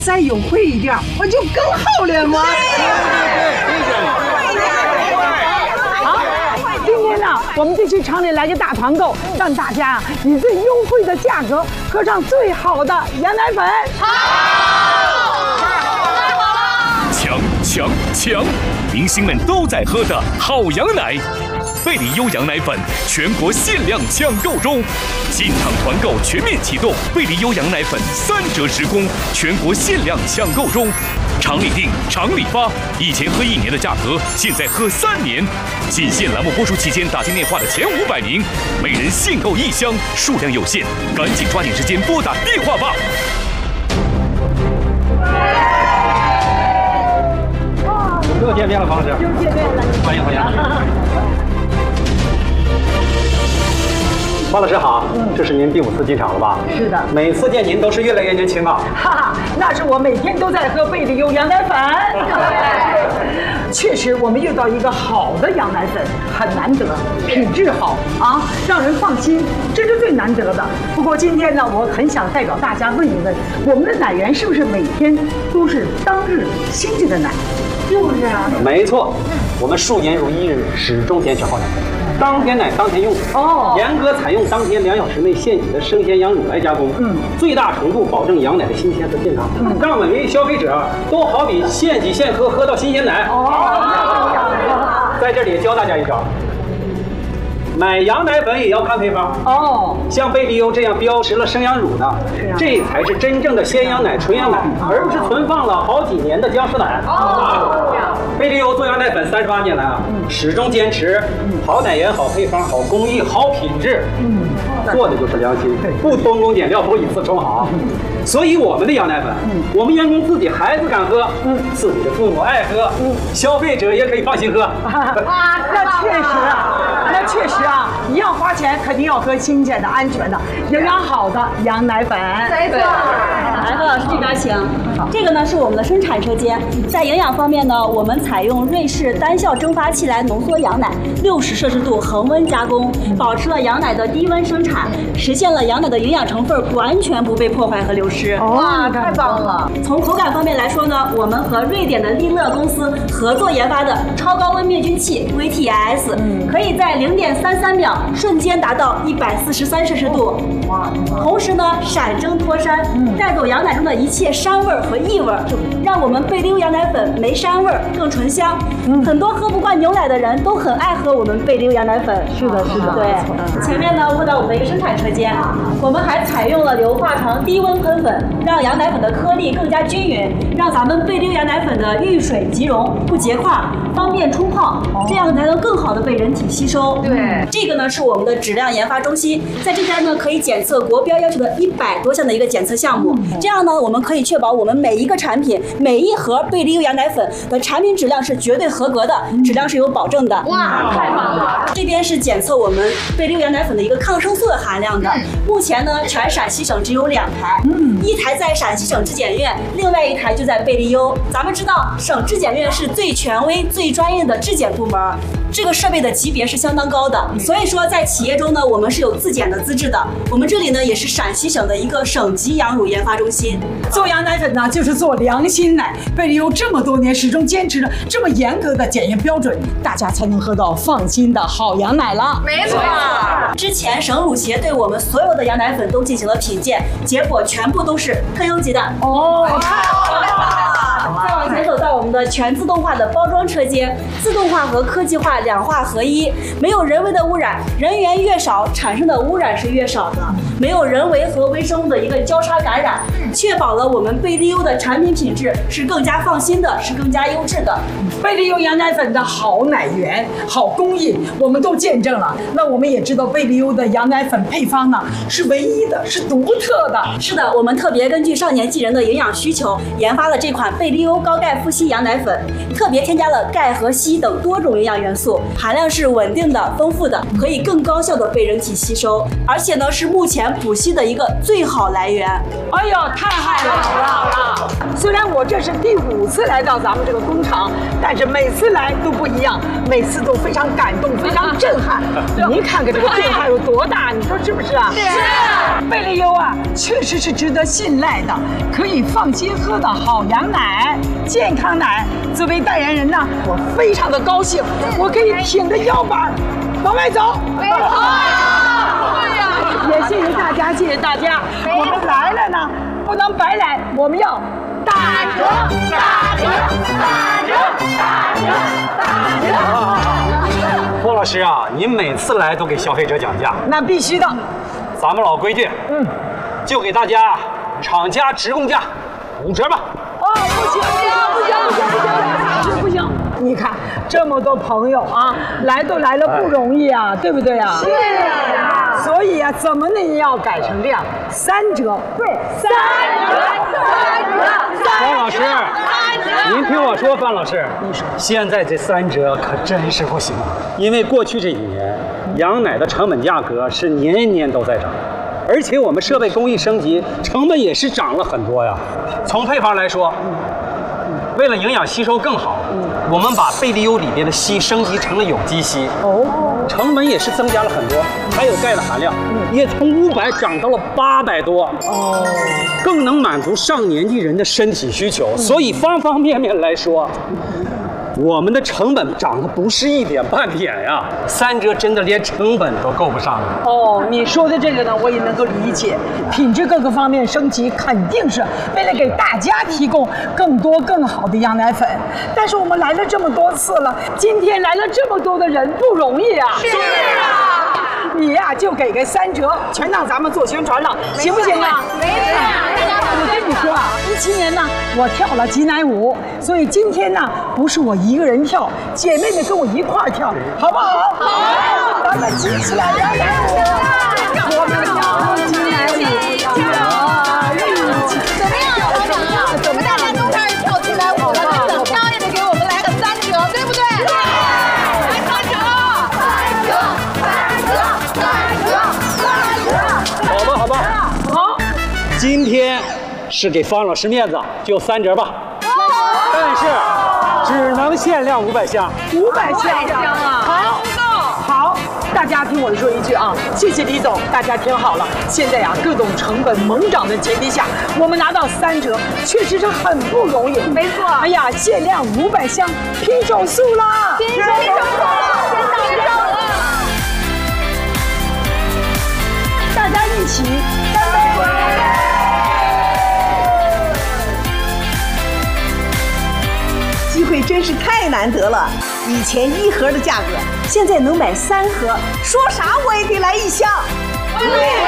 再优惠一点，我就更好了嘛。今天呢，我们就去厂里来个大团购，让大家以最优惠的价格喝上最好的羊奶粉。 抢！明星们都在喝的好羊奶，贝利优羊奶粉全国限量抢购中，进场团购全面启动，贝利优羊奶粉3折时供，全国限量抢购中。厂里订，厂里发，以前喝1年的价格，现在喝3年。仅限栏目播出期间打进电话的前500名，每人限购1箱，数量有限，赶紧抓紧时间拨打电话吧。 又见面了，方老师。 又见面了， 欢迎。方老师好，这是您第5次进场了吧？ 是的， 每次见您都是越来越年轻啊。 哈哈，那是我每天都在喝贝利优羊奶粉。确实，我们遇到一个好的羊奶粉很难得，品质好啊，让人放心，这是最难得的。不过今天呢，我很想代表大家问一问，我们的奶源是不是每天都是当日新鲜的奶？是不是啊？ 没错，我们数年如一日，始终坚持好奶，当天奶当天用。 哦， 严格采用当天2小时内现挤的生鲜羊乳来加工，最大程度保证羊奶的新鲜和健康，让每位消费者都好比现挤现喝，喝到新鲜奶。在这里教大家一招。买羊奶粉也要看配方哦， 像贝利优这样标识了生羊乳的，这才是真正的鲜羊奶、纯羊奶，而不是存放了好几年的僵尸奶。贝利优做羊奶粉38年来啊，始终坚持好奶源、好配方、好工艺、好品质，做的就是良心，不偷工减料，不以次充好。所以我们的羊奶粉，我们员工自己孩子敢喝，自己的父母爱喝，消费者也可以放心喝。 那确实啊，一样花钱，肯定要喝新鲜的、安全的、营养好的羊奶粉。 没错。来，何老师这边请。这个呢是我们的生产车间，在营养方面呢，我们采用瑞士单效蒸发器来浓缩羊奶，60摄氏度恒温加工，保持了羊奶的低温生产，实现了羊奶的营养成分完全不被破坏和流失。 哇，太棒了！ 从口感方面来说呢，我们和瑞典的利乐公司合作研发的超高温灭菌器 VTIS，可以在0.33秒瞬间达到143摄氏度，同时呢闪蒸脱膻，带走羊奶中的一切膻味和异味，让我们贝利优羊奶粉没膻味更醇香。很多喝不惯牛奶的人都很爱喝我们贝利优羊奶粉。 是的。 对，前面呢问到我们的一个生产车间，我们还采用了硫化床低温喷粉，让羊奶粉的颗粒更加均匀，让咱们贝利优羊奶粉的遇水即溶，不结块，方便冲泡，这样才能更好的被人体吸收。 对， 这个呢是我们的质量研发中心，在这边呢可以检测国标要求的100多项的一个检测项目，这样呢我们可以确保我们每一个产品、每一盒贝利优羊奶粉的产品质量是绝对合格的，质量是有保证的。 哇，太棒了！ 这边是检测我们贝利优羊奶粉的一个抗生素的含量的，目前呢全陕西省只有2台，一台在陕西省质检院，另外1台就在贝利优。咱们知道省质检院是最权威、最专业的质检部门，这个设备的级别是相当高的，所以说在企业中呢，我们是有自检的资质的。我们这里呢也是陕西省的一个省级羊乳研发中心。 做羊奶粉呢，就是做良心奶。贝利优这么多年始终坚持着这么严格的检验标准，大家才能喝到放心的好羊奶了。 没错。之前省乳协对我们所有的羊奶粉都进行了品鉴，结果全部都是特优级的。 哦， 太好了！再往前走到我们的全自动化的包装车间，自动化和科技化两化合一，没有人为的污染，人员越少，产生的污染是越少的，没有人为和微生物的一个交叉感染，确保了我们贝利优的产品品质是更加放心的，是更加优质的。 贝利优羊奶粉的好奶源、好工艺，我们都见证了。那我们也知道贝利优的羊奶粉配方呢是唯一的，是独特的。 是的，我们特别根据少年纪人的营养需求，研发了这款贝利优高钙富硒羊奶粉，特别添加了钙和硒等多种营养元素，含量是稳定的、丰富的，可以更高效的被人体吸收，而且呢是目前补硒的一个最好来源。 哎呦，太好了！ 虽然我这是第5次来到咱们这个工厂，但是每次来都不一样，每次都非常感动，非常震撼。您看看这个震撼有多大，你说是不是啊？是。贝利优啊，确实是值得信赖的，可以放心喝的好羊奶、健康奶。作为代言人呢，我非常的高兴，我可以挺着腰板往外走。也谢谢大家，谢谢大家。我们来了呢，不能白来，我们要打折，打折，打折，打折，打折。 郭老师啊，您每次来都给消费者讲价， 那必须的。 咱们老规矩，就给大家厂家直供价5折吧。 不行，不行！你看这么多朋友啊，来都来了不容易啊，对不对啊？是啊。所以啊，怎么呢也要改成这样，3折。对，3折。 范老师，您听我说，范老师，现在这3折可真是不行，因为过去这几年，羊奶的成本价格是年年都在涨。而且我们设备工艺升级，成本也是涨了很多呀。从配方来说，为了营养吸收更好，我们把贝利优里边的硒升级成了有机硒，成本也是增加了很多。还有钙的含量，也从500涨到了800多，更能满足上年纪人的身体需求。所以方方面面来说，我们的成本涨得不是一点半点呀，3折真的连成本都够不上了。 你说的这个呢，我也能够理解，品质各个方面升级，肯定是为了给大家提供更多更好的羊奶粉。但是我们来了这么多次了，今天来了这么多的人，不容易啊。是啊。你呀，就给个3折，全当咱们做宣传了，行不行啊？没事。我跟你说啊，17年呢，我跳了挤奶舞，所以今天呢，不是我一个人跳，姐妹们跟我一块儿跳，好不好？好，咱们挤起来羊奶舞，我们跳挤奶舞， 怎么样，老板啊？我们大家都开始跳起来舞了，那厂商也得给我们来个3折，对不对？对，来3折，3折，3折，3折，3折。 好吧。好，今天是给方老师面子，就3折吧。但是只能限量500箱。 500箱啊！好，大家听我说一句啊，谢谢李总，大家听好了。现在呀，各种成本猛涨的前提下，我们拿到3折，确实是很不容易。没错。哎呀，限量500箱，拼手速啦！拼手速！大家一起干杯！ 机会真是太难得了，以前1盒的价格，现在能买3盒，说啥我也得来1箱。我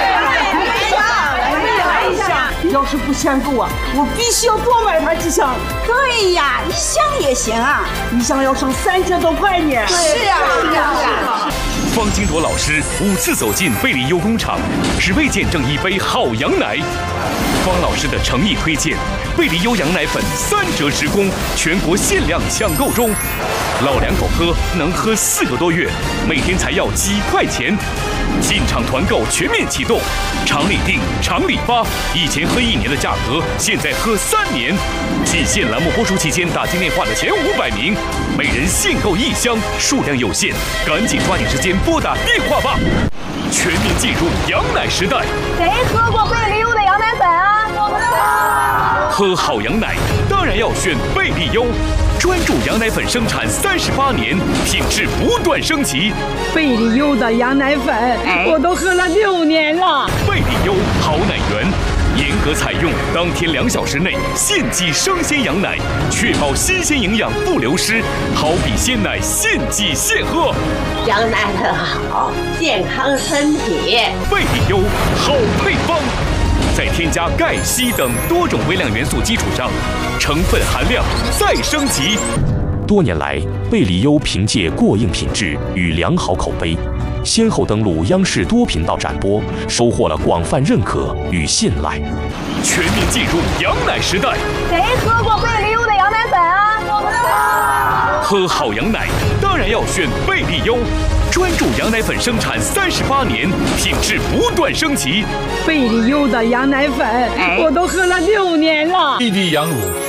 也来1箱。 要是不嫌够啊，我必须要多买它几箱。 对呀，1箱也行啊，1箱要省3折多块呢。是啊。 方金铎老师5次走进贝利优工厂，只为见证一杯好羊奶。方老师的诚意推荐，贝利优羊奶粉3折直供，全国限量抢购中。老两口喝能喝4个多月，每天才要几块钱。进场团购全面启动，厂里订，厂里发。以前喝1年的价格，现在喝3年。仅限栏目播出期间打进电话的前500名，每人限购1箱，数量有限，赶紧抓紧时间拨打电话吧！全面进入羊奶时代。 谁喝过贝利优的羊奶粉啊？我们喝好羊奶，当然要选贝利优。专注羊奶粉生产38年，品质不断升级。 贝利优的羊奶粉，我都喝了6年了。 贝利优好奶源，严格采用当天2小时内现挤生鲜羊奶，确保新鲜营养不流失。好比鲜奶现挤现喝， 羊奶粉好，健康身体。 贝利优好配方。在添加钙、硒等多种微量元素基础上，成分含量再升级。 多年来，贝利优凭借过硬品质与良好口碑，先后登陆央视多频道展播，收获了广泛认可与信赖。 全面进入羊奶时代。 谁喝过贝利优的羊奶粉啊？我们喝好羊奶，当然要选贝利优。专注羊奶粉生产38年，品质不断升级。 贝利优的羊奶粉，我都喝了6年了。 滴滴羊乳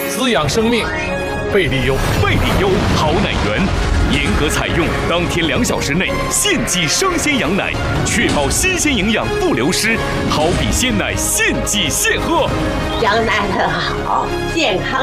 滋养生命。贝利优， 贝利优好奶源，严格采用当天2小时内现挤生鲜羊奶，确保新鲜营养不流失，好比鲜奶现挤现喝。 羊奶很好，健康